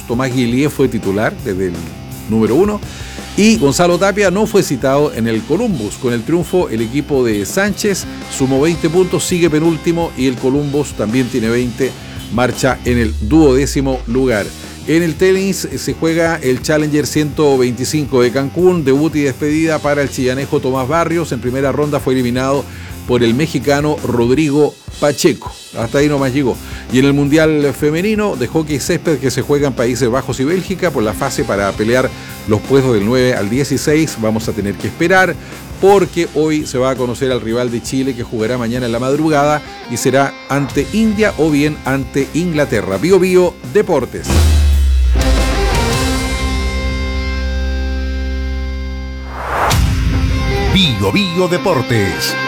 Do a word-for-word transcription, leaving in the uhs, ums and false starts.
Tomás Guillier fue titular desde el número uno. Y Gonzalo Tapia no fue citado en el Columbus. Con el triunfo, el equipo de Sánchez sumó veinte puntos, sigue penúltimo y el Columbus también tiene veinte, marcha en el duodécimo lugar. En el tenis se juega el Challenger ciento veinticinco de Cancún, debut y despedida para el chillanejo Tomás Barrios. En primera ronda fue eliminado por el mexicano Rodrigo Pacheco. Hasta ahí nomás llegó. Y en el Mundial Femenino de Hockey Césped que se juega en Países Bajos y Bélgica por la fase para pelear los puestos del nueve al dieciséis, vamos a tener que esperar porque hoy se va a conocer al rival de Chile que jugará mañana en la madrugada y será ante India o bien ante Inglaterra. Bio Bio Deportes. Bio Bio Deportes.